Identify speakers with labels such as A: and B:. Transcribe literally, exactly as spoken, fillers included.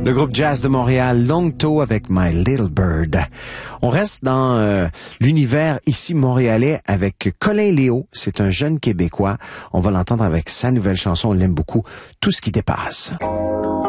A: Le groupe jazz de Montréal, Longto avec My Little Bird. On reste dans euh, l'univers ici montréalais avec Colin Léo. C'est un jeune Québécois. On va l'entendre avec sa nouvelle chanson, on l'aime beaucoup, Tout ce qui dépasse.